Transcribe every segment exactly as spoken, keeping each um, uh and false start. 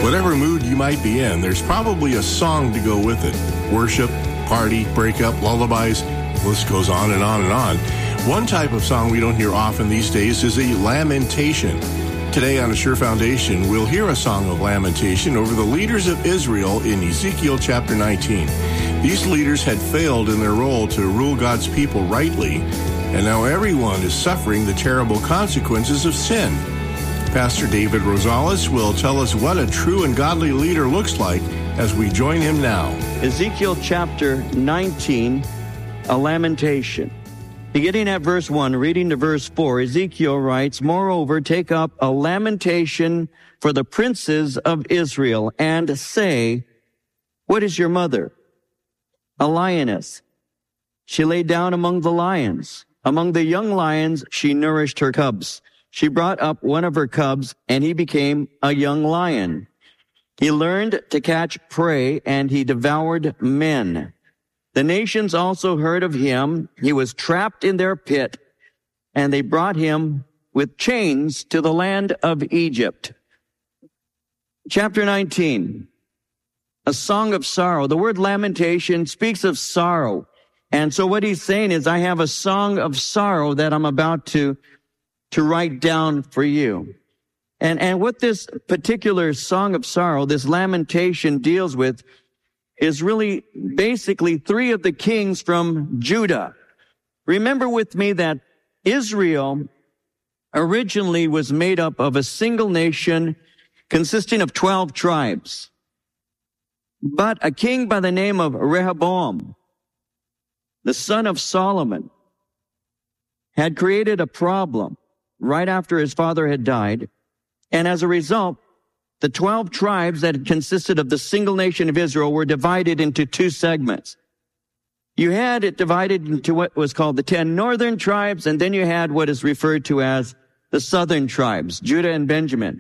Whatever mood you might be in, there's probably a song to go with it. Worship, party, breakup, lullabies, the list goes on and on and on. One type of song we don't hear often these days is a lamentation. Today on Assure Foundation, we'll hear a song of lamentation over the leaders of Israel in Ezekiel chapter nineteen. These leaders had failed in their role to rule God's people rightly, and now everyone is suffering the terrible consequences of sin. Pastor David Rosales will tell us what a true and godly leader looks like as we join him now. Ezekiel chapter nineteen, a lamentation. Beginning at verse one, reading to verse four, Ezekiel writes, "Moreover, take up a lamentation for the princes of Israel, and say, what is your mother? A lioness. She lay down among the lions. Among the young lions she nourished her cubs. She brought up one of her cubs, and he became a young lion. He learned to catch prey, and he devoured men. The nations also heard of him. He was trapped in their pit, and they brought him with chains to the land of Egypt." Chapter nineteen, a song of sorrow. The word lamentation speaks of sorrow. And so what he's saying is, I have a song of sorrow that I'm about to, to write down for you. And, and what this particular song of sorrow, this lamentation deals with, is really basically three of the kings from Judah. Remember with me that Israel originally was made up of a single nation consisting of twelve tribes. But a king by the name of Rehoboam, the son of Solomon, had created a problem right after his father had died. And as a result, the twelve tribes that consisted of the single nation of Israel were divided into two segments. You had it divided into what was called the ten northern tribes, and then you had what is referred to as the southern tribes, Judah and Benjamin.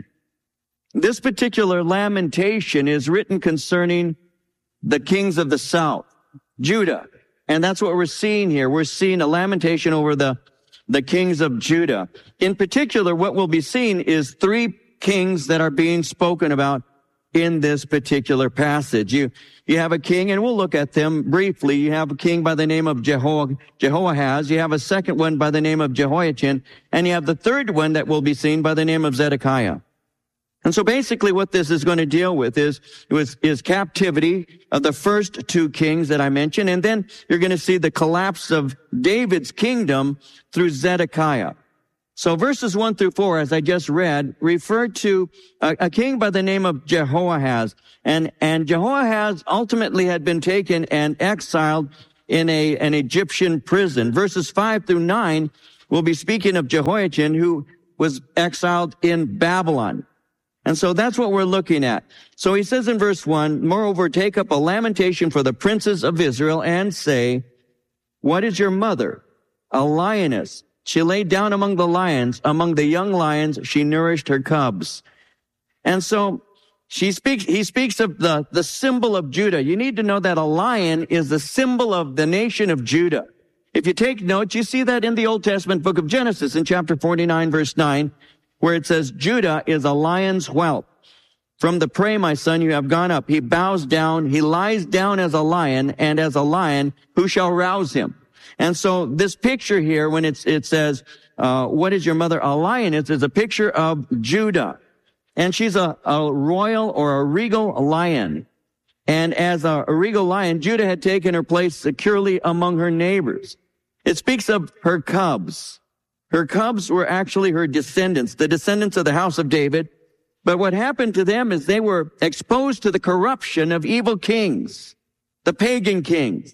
This particular lamentation is written concerning the kings of the south, Judah. And that's what we're seeing here. We're seeing a lamentation over the, the kings of Judah. In particular, what we'll be seeing is three kings that are being spoken about in this particular passage. You, you have a king, and we'll look at them briefly. You have a king by the name of Jeho- Jehoahaz. You have a second one by the name of Jehoiachin. And you have the third one that will be seen by the name of Zedekiah. And so basically what this is going to deal with is, is, is captivity of the first two kings that I mentioned. And then you're going to see the collapse of David's kingdom through Zedekiah. So verses one through four, as I just read, refer to a, a king by the name of Jehoahaz. And, and Jehoahaz ultimately had been taken and exiled in a, an Egyptian prison. Verses five through nine will be speaking of Jehoiachin, who was exiled in Babylon. And so that's what we're looking at. So he says in verse one, "Moreover, take up a lamentation for the princes of Israel and say, what is your mother? A lioness. She lay down among the lions. Among the young lions, she nourished her cubs." And so she speaks, he speaks of the, the symbol of Judah. You need to know that a lion is the symbol of the nation of Judah. If you take notes, you see that in the Old Testament book of Genesis in chapter forty-nine, verse nine, where it says, "Judah is a lion's whelp. From the prey, my son, you have gone up. He bows down. He lies down as a lion, and as a lion, who shall rouse him?" And so this picture here, when it's, it says, uh, "What is your mother? A lioness," is a picture of Judah. And she's a, a royal or a regal lion. And as a, a regal lion, Judah had taken her place securely among her neighbors. It speaks of her cubs. Her cubs were actually her descendants, the descendants of the house of David. But what happened to them is they were exposed to the corruption of evil kings, the pagan kings.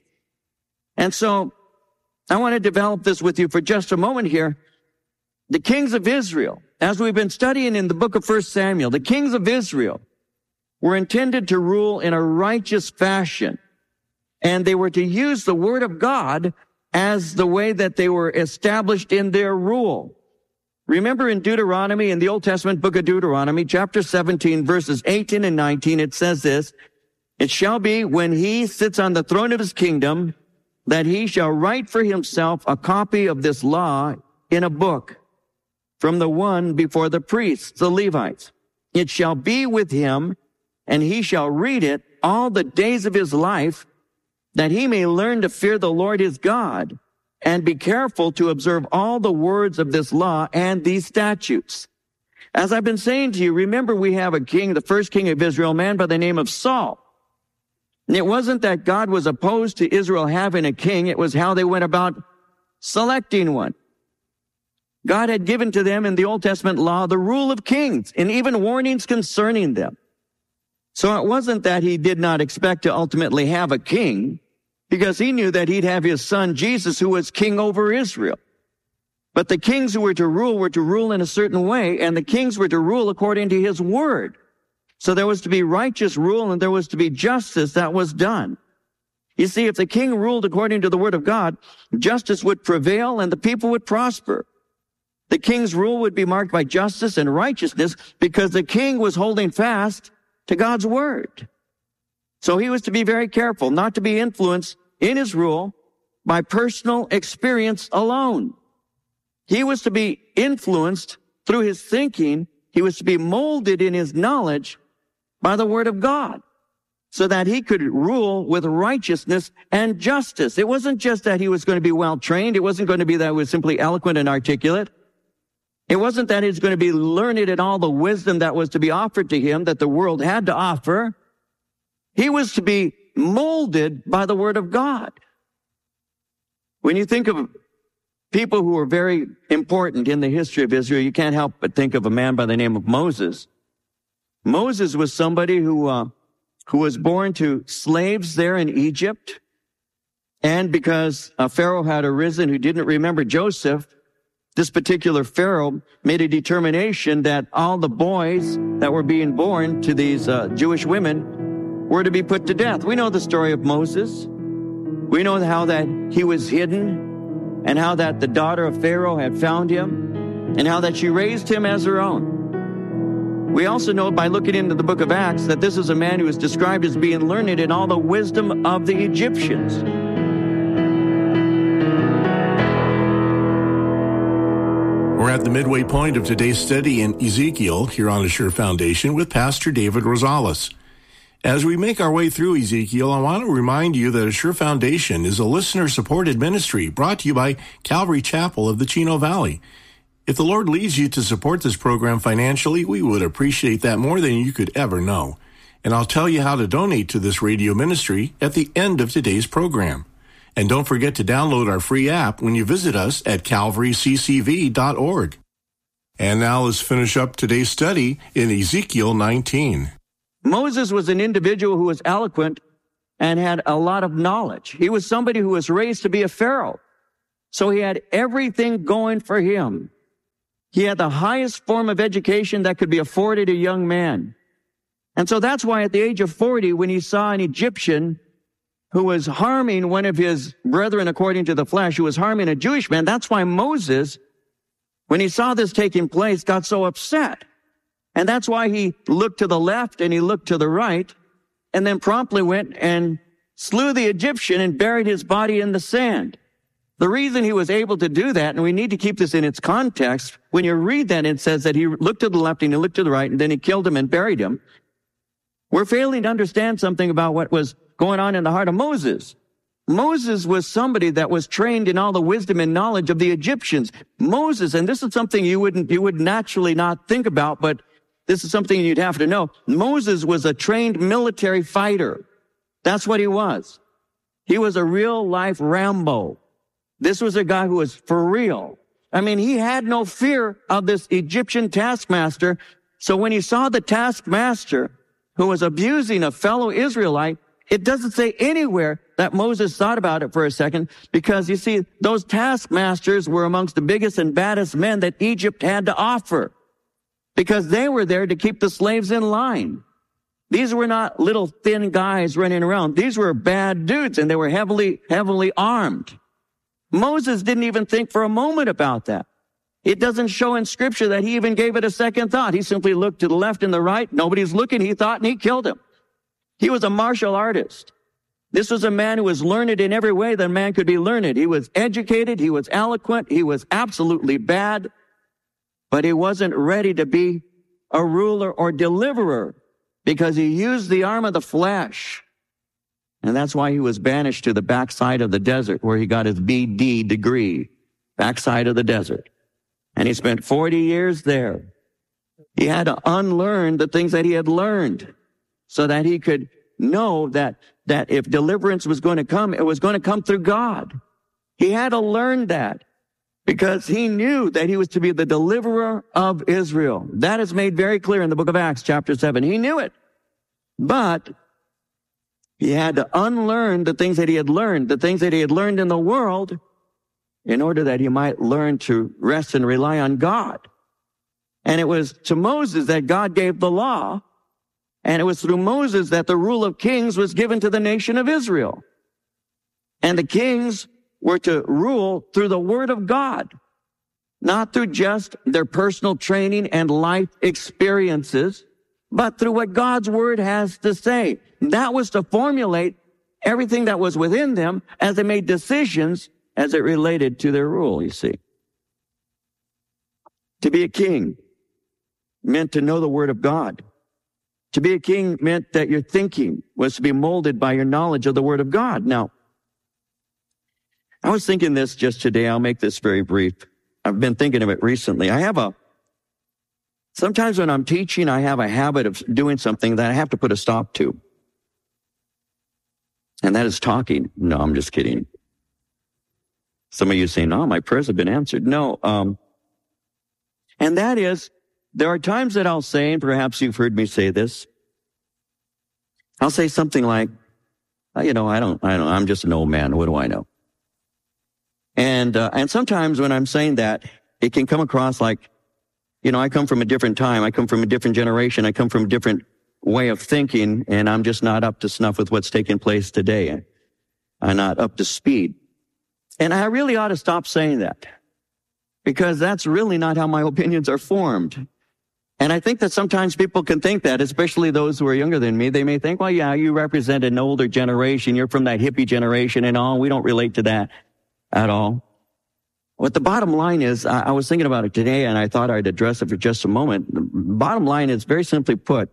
And so I want to develop this with you for just a moment here. The kings of Israel, as we've been studying in the book of First Samuel, the kings of Israel were intended to rule in a righteous fashion. And they were to use the word of God as the way that they were established in their rule. Remember in Deuteronomy, in the Old Testament book of Deuteronomy, chapter seventeen, verses eighteen and nineteen, it says this, "It shall be when he sits on the throne of his kingdom that he shall write for himself a copy of this law in a book from the one before the priests, the Levites. It shall be with him and he shall read it all the days of his life, that he may learn to fear the Lord his God, and be careful to observe all the words of this law and these statutes. As I've been saying to you, remember we have a king, the first king of Israel, a man by the name of Saul. And it wasn't that God was opposed to Israel having a king, it was how they went about selecting one. God had given to them in the Old Testament law the rule of kings and even warnings concerning them. So it wasn't that he did not expect to ultimately have a king, because he knew that he'd have his son Jesus, who was king over Israel. But the kings who were to rule were to rule in a certain way, and the kings were to rule according to his word. So there was to be righteous rule and there was to be justice that was done. You see, if the king ruled according to the word of God, justice would prevail and the people would prosper. The king's rule would be marked by justice and righteousness because the king was holding fast to God's word. So he was to be very careful not to be influenced in his rule by personal experience alone. He was to be influenced through his thinking. He was to be molded in his knowledge by the word of God so that he could rule with righteousness and justice. It wasn't just that he was going to be well trained. It wasn't going to be that he was simply eloquent and articulate. It wasn't that he was going to be learned in all the wisdom that was to be offered to him that the world had to offer. He was to be molded by the word of God. When you think of people who were very important in the history of Israel, you can't help but think of a man by the name of Moses. Moses was somebody who, uh, who was born to slaves there in Egypt. And because a Pharaoh had arisen who didn't remember Joseph, this particular Pharaoh made a determination that all the boys that were being born to these uh, Jewish women were to be put to death. We know the story of Moses. We know how that he was hidden and how that the daughter of Pharaoh had found him and how that she raised him as her own. We also know by looking into the book of Acts that this is a man who is described as being learned in all the wisdom of the Egyptians. We're at the midway point of today's study in Ezekiel here on Assure Foundation with Pastor David Rosales. As we make our way through Ezekiel, I want to remind you that Assure Foundation is a listener-supported ministry brought to you by Calvary Chapel of the Chino Valley. If the Lord leads you to support this program financially, we would appreciate that more than you could ever know. And I'll tell you how to donate to this radio ministry at the end of today's program. And don't forget to download our free app when you visit us at calvary c c v dot org. And now let's finish up today's study in Ezekiel nineteen. Moses was an individual who was eloquent and had a lot of knowledge. He was somebody who was raised to be a Pharaoh. So he had everything going for him. He had the highest form of education that could be afforded a young man. And so that's why at the age of forty, when he saw an Egyptian who was harming one of his brethren according to the flesh, who was harming a Jewish man, that's why Moses, when he saw this taking place, got so upset. And that's why he looked to the left and he looked to the right and then promptly went and slew the Egyptian and buried his body in the sand. The reason he was able to do that, and we need to keep this in its context, when you read that, it says that he looked to the left and he looked to the right and then he killed him and buried him. We're failing to understand something about what was going on in the heart of Moses. Moses was somebody that was trained in all the wisdom and knowledge of the Egyptians. Moses, and this is something you wouldn't, you would naturally not think about, but this is something you'd have to know. Moses was a trained military fighter. That's what he was. He was a real life Rambo. This was a guy who was for real. I mean, he had no fear of this Egyptian taskmaster. So when he saw the taskmaster who was abusing a fellow Israelite, it doesn't say anywhere that Moses thought about it for a second, because you see, those taskmasters were amongst the biggest and baddest men that Egypt had to offer, because they were there to keep the slaves in line. These were not little thin guys running around. These were bad dudes, and they were heavily, heavily armed. Moses didn't even think for a moment about that. It doesn't show in Scripture that he even gave it a second thought. He simply looked to the left and the right. Nobody's looking, he thought, and he killed him. He was a martial artist. This was a man who was learned in every way that a man could be learned. He was educated, he was eloquent, he was absolutely bad, but he wasn't ready to be a ruler or deliverer. because he used the arm of the flesh. And that's why he was banished to the backside of the desert, where he got his B D degree, backside of the desert. And he spent forty years there. He had to unlearn the things that he had learned so that he could know that, that if deliverance was going to come, it was going to come through God. He had to learn that because he knew that he was to be the deliverer of Israel. That is made very clear in the book of Acts, chapter seven. He knew it. But he had to unlearn the things that he had learned, the things that he had learned in the world, in order that he might learn to rest and rely on God. And it was to Moses that God gave the law, and it was through Moses that the rule of kings was given to the nation of Israel. And the kings were to rule through the word of God, not through just their personal training and life experiences, but through what God's word has to say. That was to formulate everything that was within them as they made decisions as it related to their rule, you see. To be a king meant to know the word of God. To be a king meant that your thinking was to be molded by your knowledge of the word of God. Now, I was thinking this just today. I'll make this very brief. I've been thinking of it recently. I have a, sometimes when I'm teaching, I have a habit of doing something that I have to put a stop to. And that is talking. No, I'm just kidding. Some of you say, no, my prayers have been answered. No, um, and that is, there are times that I'll say, and perhaps you've heard me say this, I'll say something like, you know, I don't, I don't, I'm just an old man. What do I know? And, uh, and sometimes when I'm saying that, it can come across like, you know, I come from a different time. I come from a different generation. I come from a different way of thinking, and I'm just not up to snuff with what's taking place today. I'm not up to speed. And I really ought to stop saying that, because that's really not how my opinions are formed. And I think that sometimes people can think that, especially those who are younger than me. They may think, well, yeah, you represent an older generation. You're from that hippie generation and all. We don't relate to that at all. What the bottom line is, I, I was thinking about it today, and I thought I'd address it for just a moment. The bottom line is, very simply put,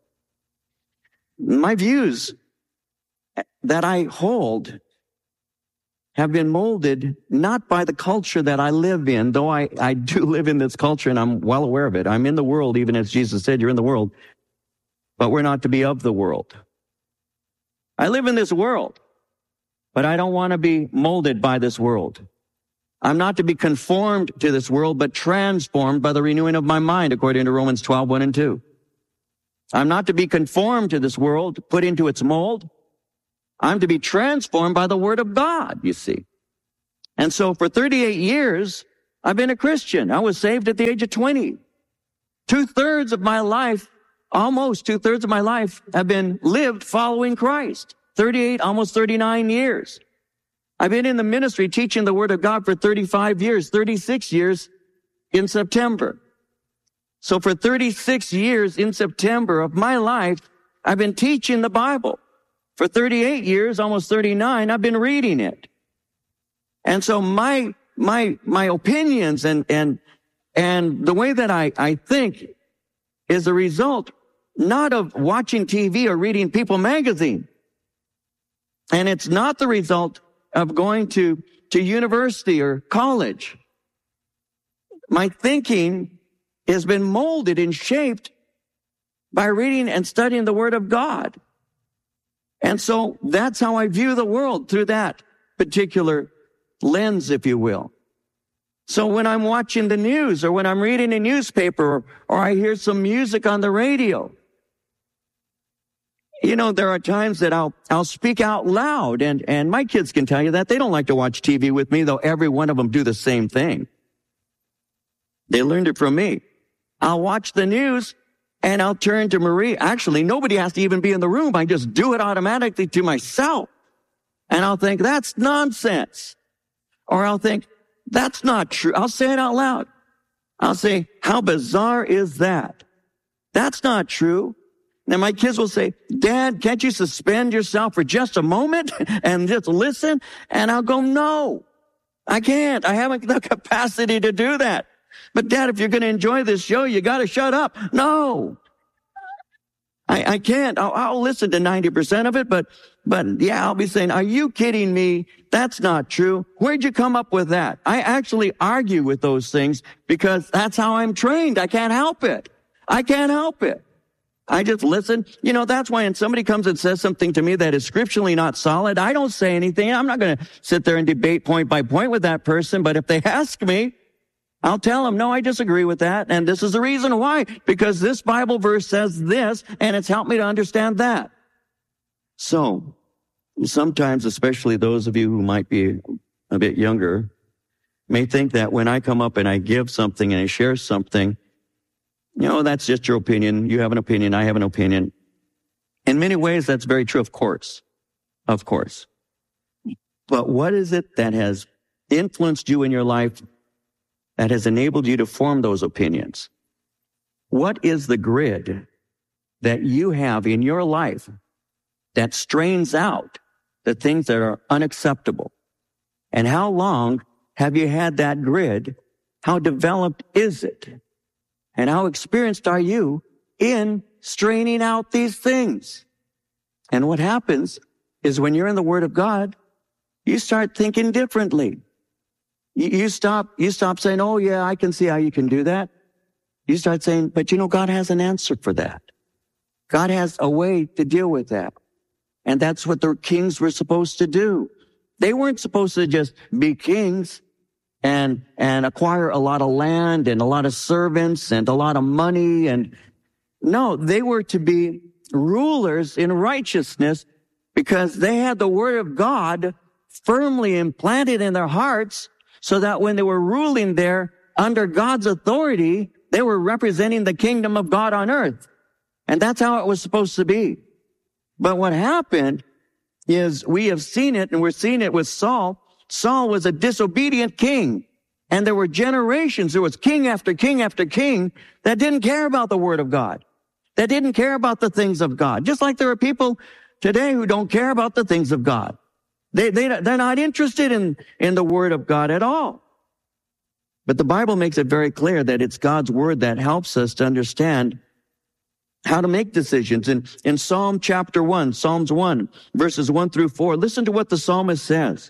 my views that I hold have been molded not by the culture that I live in, though I, I do live in this culture and I'm well aware of it. I'm in the world, even as Jesus said, you're in the world, but we're not to be of the world. I live in this world, but I don't want to be molded by this world. I'm not to be conformed to this world, but transformed by the renewing of my mind, according to Romans twelve, one and two. I'm not to be conformed to this world, put into its mold. I'm to be transformed by the word of God, you see. And so for thirty-eight years, I've been a Christian. I was saved at the age of twenty. Two-thirds of my life, almost two-thirds of my life, have been lived following Christ. thirty-eight, almost thirty-nine years. I've been in the ministry teaching the word of God for thirty-five years, thirty-six years in September. So for thirty-six years in September of my life, I've been teaching the Bible. For thirty-eight years, almost thirty-nine, I've been reading it. And so my, my, my opinions and, and, and the way that I, I think is a result not of watching T V or reading People magazine. And it's not the result of going to, to university or college. My thinking has been molded and shaped by reading and studying the Word of God. And so that's how I view the world, through that particular lens, if you will. So when I'm watching the news, or when I'm reading a newspaper, or, or I hear some music on the radio, you know, there are times that I'll, I'll speak out loud, and, and my kids can tell you that. They don't like to watch T V with me, though every one of them do the same thing. They learned it from me. I'll watch the news, and I'll turn to Marie. Actually, nobody has to even be in the room. I just do it automatically to myself. And I'll think, that's nonsense. Or I'll think, that's not true. I'll say it out loud. I'll say, how bizarre is that? That's not true. Now my kids will say, Dad, can't you suspend yourself for just a moment and just listen? And I'll go, no, I can't. I haven't the capacity to do that. But Dad, if you're going to enjoy this show, you got to shut up. No, I I, I can't. I'll, I'll listen to ninety percent of it, but, but yeah, I'll be saying, are you kidding me? That's not true. Where'd you come up with that? I actually argue with those things because that's how I'm trained. I can't help it. I can't help it. I just listen. You know, that's why when somebody comes and says something to me that is scripturally not solid, I don't say anything. I'm not going to sit there and debate point by point with that person. But if they ask me, I'll tell them, no, I disagree with that. And this is the reason why, because this Bible verse says this, and it's helped me to understand that. So sometimes, especially those of you who might be a bit younger, may think that when I come up and I give something and I share something, you know, that's just your opinion. You have an opinion. I have an opinion. In many ways, that's very true, of course. Of course. But what is it that has influenced you in your life that has enabled you to form those opinions? What is the grid that you have in your life that strains out the things that are unacceptable? And how long have you had that grid? How developed is it? And how experienced are you in straining out these things? And what happens is when you're in the Word of God, you start thinking differently. You, you stop, you stop saying, oh yeah, I can see how you can do that. You start saying, but you know, God has an answer for that. God has a way to deal with that. And that's what the kings were supposed to do. They weren't supposed to just be kings and, and acquire a lot of land and a lot of servants and a lot of money. And no, they were to be rulers in righteousness because they had the Word of God firmly implanted in their hearts so that when they were ruling there under God's authority, they were representing the kingdom of God on earth. And that's how it was supposed to be. But what happened is we have seen it, and we're seeing it with Saul. Saul was a disobedient king. And there were generations, there was king after king after king that didn't care about the Word of God, that didn't care about the things of God. Just like there are people today who don't care about the things of God. They, they, they're not interested in, in the Word of God at all. But the Bible makes it very clear that it's God's Word that helps us to understand how to make decisions. In, in Psalm chapter one, Psalms one, verses one through four, listen to what the psalmist says.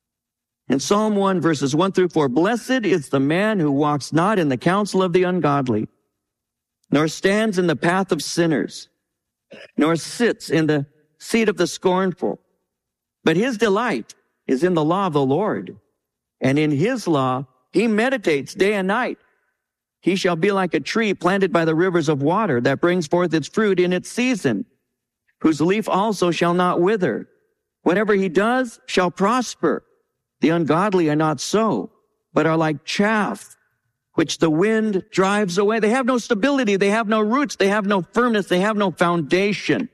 In Psalm one, verses one through four, blessed is the man who walks not in the counsel of the ungodly, nor stands in the path of sinners, nor sits in the seat of the scornful. But his delight is in the law of the Lord, and in his law he meditates day and night. He shall be like a tree planted by the rivers of water that brings forth its fruit in its season, whose leaf also shall not wither. Whatever he does shall prosper. The ungodly are not so, but are like chaff, which the wind drives away. They have no stability. They have no roots. They have no firmness. They have no foundation.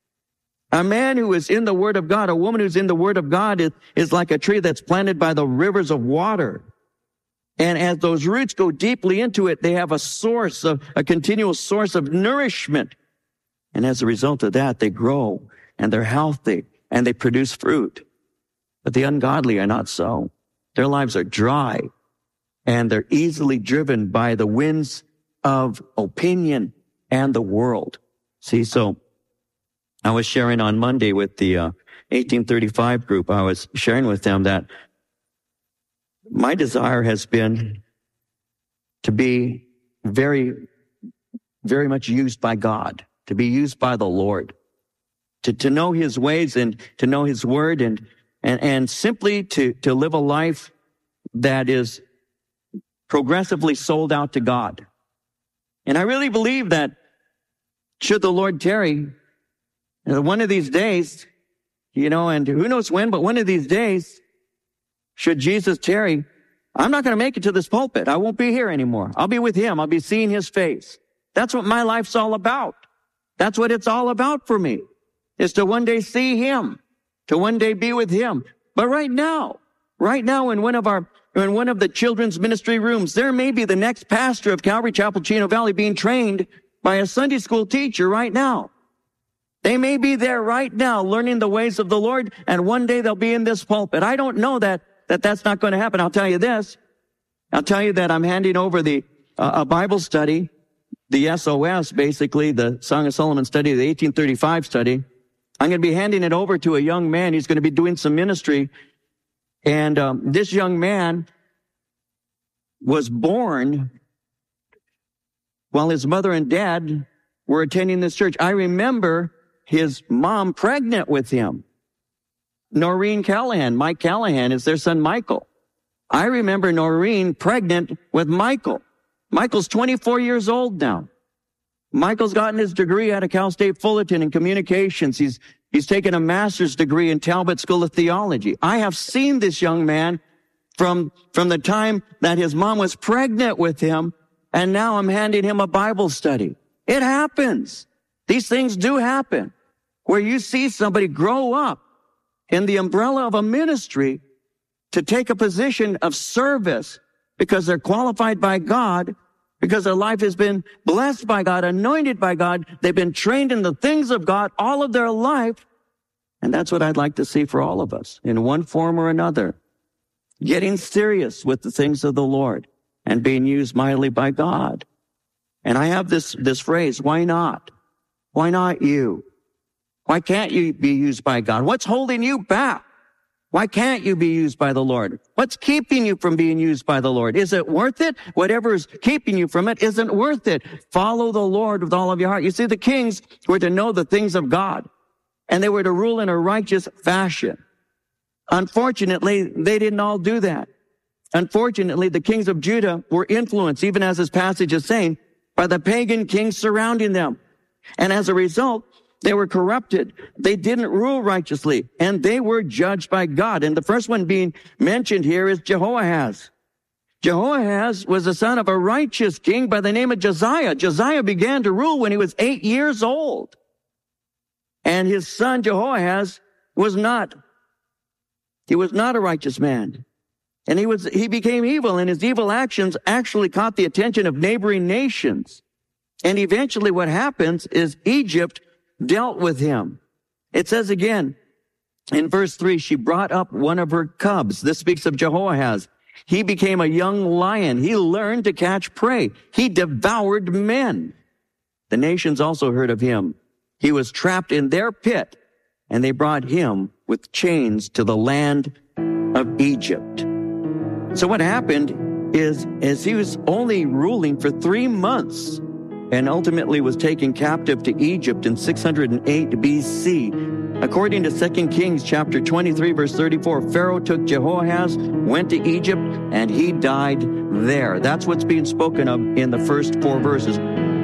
A man who is in the Word of God, a woman who's in the Word of God is, is like a tree that's planted by the rivers of water. And as those roots go deeply into it, they have a source of, a continual source of nourishment. And as a result of that, they grow and they're healthy and they produce fruit. But the ungodly are not so. Their lives are dry and they're easily driven by the winds of opinion and the world. See, so I was sharing on Monday with the uh, eighteen thirty-five group. I was sharing with them that my desire has been to be very, very much used by God, to be used by the Lord, to, to know His ways and to know His Word and, and, and simply to, to live a life that is progressively sold out to God. And I really believe that should the Lord tarry, one of these days, you know, and who knows when, but one of these days, should Jesus tarry, I'm not going to make it to this pulpit. I won't be here anymore. I'll be with Him. I'll be seeing His face. That's what my life's all about. That's what it's all about for me, is to one day see Him, to one day be with Him. But right now, right now in one of our, in one of the children's ministry rooms, there may be the next pastor of Calvary Chapel, Chino Valley, being trained by a Sunday school teacher right now. They may be there right now learning the ways of the Lord, and one day they'll be in this pulpit. I don't know that that that's not going to happen. I'll tell you this. I'll tell you that I'm handing over the uh, a Bible study the S O S, basically, the Song of Solomon study, the eighteen thirty-five study. I'm going to be handing it over to a young man. He's going to be doing some ministry. And um, this young man was born while his mother and dad were attending this church. I remember his mom pregnant with him. Noreen Callahan, Mike Callahan is their son Michael. I remember Noreen pregnant with Michael. Michael's twenty-four years old now. Michael's gotten his degree out of Cal State Fullerton in communications. He's, he's taken a master's degree in Talbot School of Theology. I have seen this young man from, from the time that his mom was pregnant with him, and now I'm handing him a Bible study. It happens. These things do happen, where you see somebody grow up in the umbrella of a ministry to take a position of service because they're qualified by God, because their life has been blessed by God, anointed by God. They've been trained in the things of God all of their life. And that's what I'd like to see for all of us in one form or another. Getting serious with the things of the Lord and being used mightily by God. And I have this, this phrase, why not? Why not you? Why can't you be used by God? What's holding you back? Why can't you be used by the Lord? What's keeping you from being used by the Lord? Is it worth it? Whatever is keeping you from it isn't worth it. Follow the Lord with all of your heart. You see, the kings were to know the things of God, and they were to rule in a righteous fashion. Unfortunately, they didn't all do that. Unfortunately, the kings of Judah were influenced, even as this passage is saying, by the pagan kings surrounding them. And as a result, they were corrupted. They didn't rule righteously, and they were judged by God. And the first one being mentioned here is Jehoahaz. Jehoahaz was the son of a righteous king by the name of Josiah. Josiah began to rule when he was eight years old. And his son Jehoahaz was not. He was not a righteous man. And he was, he became evil, and his evil actions actually caught the attention of neighboring nations. And eventually what happens is Egypt dealt with him. It says again in verse three, she brought up one of her cubs. This speaks of Jehoahaz. He became a young lion. He learned to catch prey. He devoured men. The nations also heard of him. He was trapped in their pit, and they brought him with chains to the land of Egypt. So what happened is, is he was only ruling for three months and ultimately was taken captive to Egypt in six hundred eight B C. According to Second Kings chapter twenty-three, verse thirty-four, Pharaoh took Jehoahaz, went to Egypt, and he died there. That's what's being spoken of in the first four verses.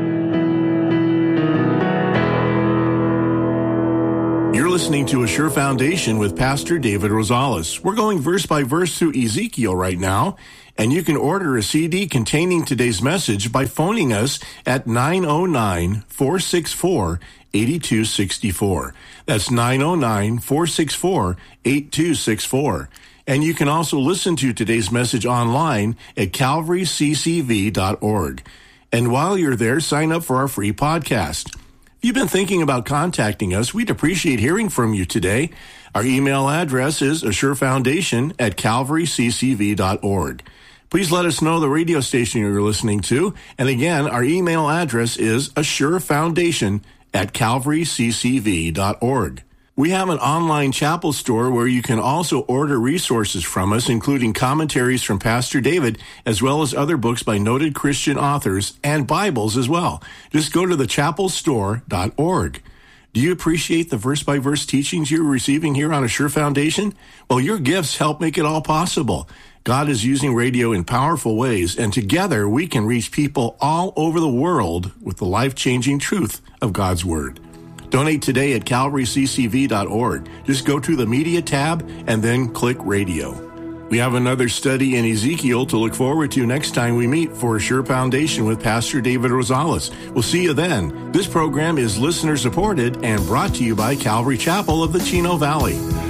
You're listening to A Sure Foundation with Pastor David Rosales. We're going verse by verse through Ezekiel right now, and you can order a C D containing today's message by phoning us at nine oh nine, four six four, eight two six four. That's nine oh nine, four six four, eight two six four. And you can also listen to today's message online at calvary c c v dot org. And while you're there, sign up for our free podcast. If you've been thinking about contacting us, we'd appreciate hearing from you today. Our email address is assurefoundation at calvary c c v dot org. Please let us know the radio station you're listening to. And again, our email address is assurefoundation at calvary c c v dot org. We have an online chapel store where you can also order resources from us, including commentaries from Pastor David, as well as other books by noted Christian authors and Bibles as well. Just go to the chapel store dot org. Do you appreciate the verse-by-verse teachings you're receiving here on Assure Foundation? Well, your gifts help make it all possible. God is using radio in powerful ways, and together we can reach people all over the world with the life-changing truth of God's Word. Donate today at calvary c c v dot org. Just go to the Media tab and then click Radio. We have another study in Ezekiel to look forward to next time we meet for Assure Foundation with Pastor David Rosales. We'll see you then. This program is listener-supported and brought to you by Calvary Chapel of the Chino Valley.